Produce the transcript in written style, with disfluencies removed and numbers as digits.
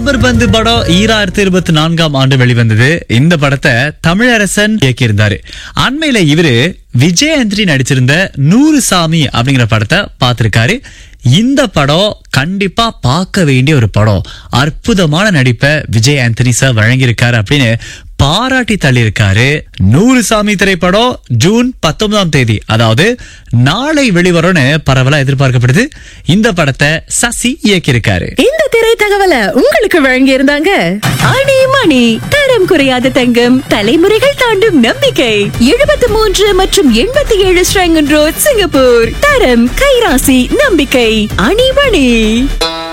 Rubber பந்து படம் 2024 ஆண்டு வெளிவந்தது. இந்த படத்தை தமிழரசன் இயக்கியிருந்தாரு. அண்மையில இவரு விஜய் ஆண்டனி நடிச்சிருந்த 100 சாமி அப்படிங்கிற படத்தை பார்த்திருக்காரு. இந்த படம் கண்டிப்பா பார்க்க வேண்டிய ஒரு படம். அற்புதமான நடிப்பை விஜய் ஆண்டனி சார் வழங்கியிருக்காரு அப்படின்னு பாராட்டி தள்ளியிருக்காரு. 100 சாமி திரைப்படம் ஜூன் 19ஆம் தேதி, அதாவது நாளை வெளிவரும்னு பரவலா எதிர்பார்க்கப்படுது. இந்த படத்தை சசி இயக்கியிருக்காரு. இந்த திரை தகவலை உங்களுக்கு வழங்கி இருந்தாங்க அணி மணி. தரம் குறையாத தங்கம், தலைமுறைகள் தாண்டும் நம்பிக்கை. 73 மற்றும் 87 ஸ்ரங்கன் ரோட், சிங்கப்பூர். தரம், கைராசி, நம்பிக்கை. அணி மணி.